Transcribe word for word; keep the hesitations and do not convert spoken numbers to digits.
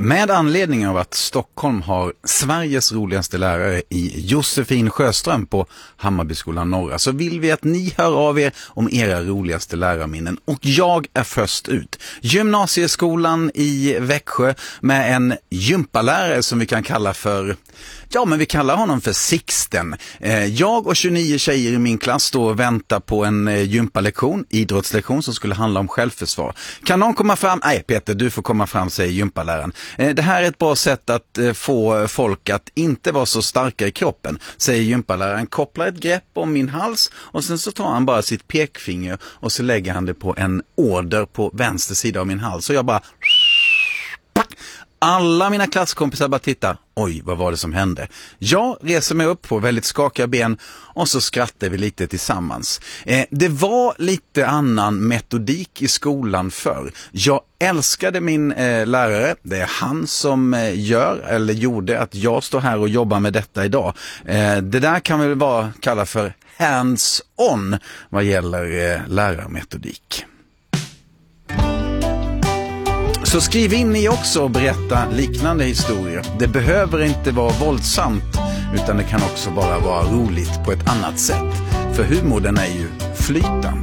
Med anledning av att Stockholm har Sveriges roligaste lärare i Josefin Sjöström på Hammarbyskolan Norra så vill vi att ni hör av er om era roligaste lärarminnen. Och jag är först ut. Gymnasieskolan i Växjö med en gympalärare som vi kan kalla för... Ja, men vi kallar honom för Sixten. Jag och tjugonio tjejer i min klass då väntar på en gympalektion, idrottslektion som skulle handla om självförsvar. Kan någon komma fram? Nej, Peter, du får komma fram, säger gympaläraren. Det här är ett bra sätt att få folk att inte vara så starka i kroppen, säger gympaläraren. Kopplar ett grepp om min hals och sen så tar han bara sitt pekfinger och så lägger han det på en åder på vänster sida av min hals. Så jag bara... Alla mina klasskompisar bara tittar. Oj, vad var det som hände? Jag reser mig upp på väldigt skakiga ben och så skrattar vi lite tillsammans. Eh, det var lite annan metodik i skolan förr. Jag älskade min eh, lärare. Det är han som eh, gör eller gjorde att jag står här och jobbar med detta idag. Eh, det där kan väl vara kalla för hands-on vad gäller eh, lärarmetodik. Så skriv in ni också och berätta liknande historier. Det behöver inte vara våldsamt utan det kan också bara vara roligt på ett annat sätt. För humor den är ju flytande.